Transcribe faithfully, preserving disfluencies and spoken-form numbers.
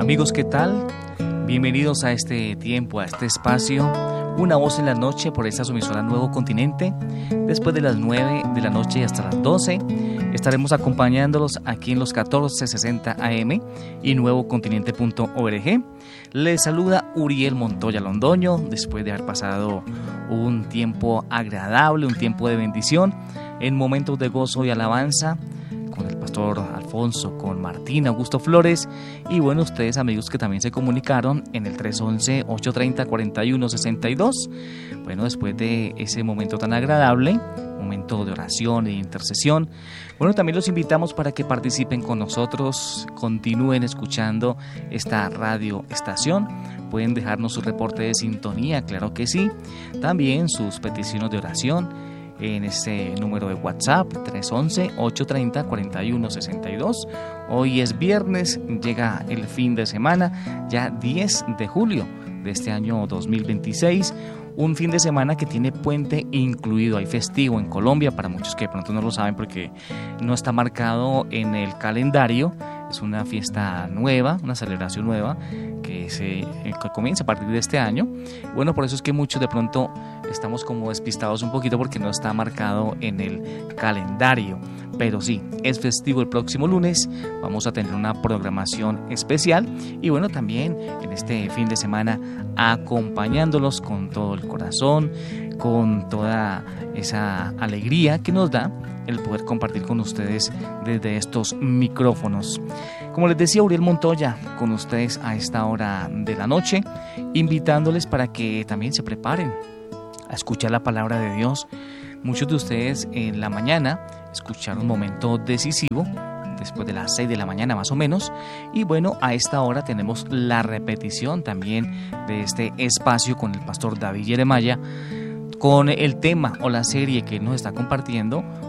Amigos, ¿qué tal? Bienvenidos a este tiempo, a este espacio, Una Voz en la Noche por esta emisora Nuevo Continente. Después de las nueve de la noche hasta las doce estaremos acompañándolos aquí en los catorce sesenta A M y nuevo continente punto org. Les saluda Uriel Montoya Londoño después de haber pasado un tiempo agradable, un tiempo de bendición, en momentos de gozo y alabanza con el pastor Alfonso, con Martín Augusto Flores y bueno, ustedes amigos que también se comunicaron en el tres once, ocho treinta, cuarenta y uno sesenta y dos. Bueno, después de ese momento tan agradable, momento de oración e intercesión, bueno, también los invitamos para que participen con nosotros, continúen escuchando esta radio estación. Pueden dejarnos su reporte de sintonía, claro que sí, también sus peticiones de oración en este número de WhatsApp tres once, ocho treinta, cuarenta y uno sesenta y dos. Hoy es viernes, llega el fin de semana, ya diez de julio de este año dos mil veintiséis, un fin de semana que tiene puente incluido. Hay festivo en Colombia, para muchos que de pronto no lo saben porque no está marcado en el calendario. Es una fiesta nueva, una celebración nueva que, se, que comienza a partir de este año. Bueno, por eso es que muchos de pronto estamos como despistados un poquito porque no está marcado en el calendario. Pero sí, es festivo el próximo lunes. Vamos a tener una programación especial. Y bueno, también en este fin de semana acompañándolos con todo el corazón, con toda esa alegría que nos da el poder compartir con ustedes desde estos micrófonos. Como les decía, Uriel Montoya con ustedes a esta hora de la noche, invitándoles para que también se preparen a escuchar la palabra de Dios. Muchos de ustedes en la mañana escucharon un momento decisivo, después de las seis de la mañana más o menos, y bueno, a esta hora tenemos la repetición también de este espacio con el pastor David Jeremiah, con el tema o la serie que nos está compartiendo